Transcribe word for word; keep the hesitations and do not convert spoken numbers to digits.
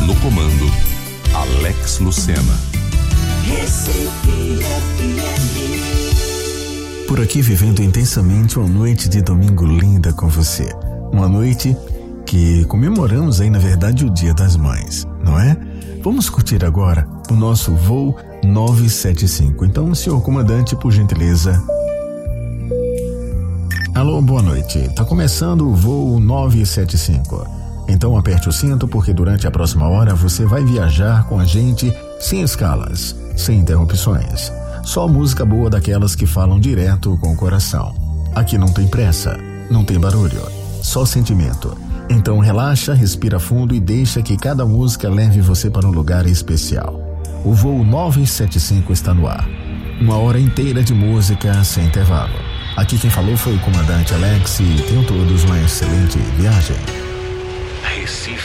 No comando, Alex Lucena. Recife F M. Por aqui vivendo intensamente uma noite de domingo linda com você. Uma noite que comemoramos aí, na verdade, o Dia das Mães, não é? Vamos curtir agora o nosso voo novecentos e setenta e cinco. Então, senhor comandante, por gentileza. Alô, boa noite. Tá começando o voo novecentos e setenta e cinco. Então aperte o cinto, porque durante a próxima hora você vai viajar com a gente sem escalas, sem interrupções. Só música boa daquelas que falam direto com o coração. Aqui não tem pressa, não tem barulho, só sentimento. Então relaxa, respira fundo e deixa que cada música leve você para um lugar especial. O voo novecentos e setenta e cinco está no ar. Uma hora inteira de música sem intervalo. Aqui quem falou foi o comandante Alex e tenham todos uma excelente viagem. Recife